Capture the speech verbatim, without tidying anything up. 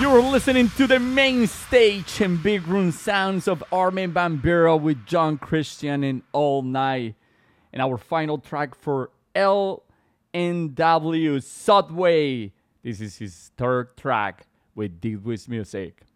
You're listening to the main stage and big room sounds of Armin van Buuren with John Christian and All Night. And our final track for L N W Subway. This is his third track with Didwit's Music.